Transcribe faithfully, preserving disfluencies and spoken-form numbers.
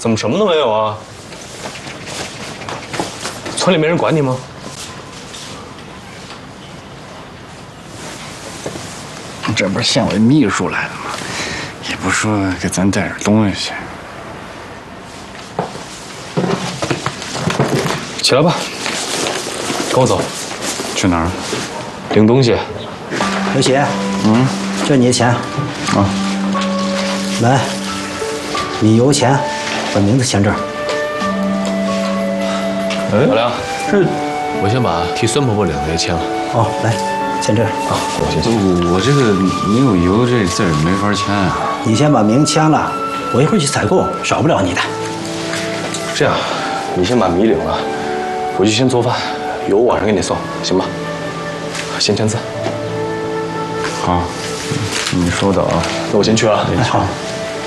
怎么什么都没有啊？村里没人管你吗？ 这不是县委秘书来了吗？也不说给咱带点东西。 起来吧，跟我走。 去哪儿？ 领东西。 刘喜，嗯，这你的钱。 啊。 来，你有钱，把名字签这儿。 哎，老梁，这我先把替孙婆婆领的也签了。 哦，来，签这儿。 啊，我先签。 我这个没有油，这字儿没法签啊。 你先把名签了，我一会儿去采购，少不了你的。 这样，你先把米领了，我就先做饭，油晚上给你送，行吧？先签字。 好，你收到啊。 那我先去了。 哎，好。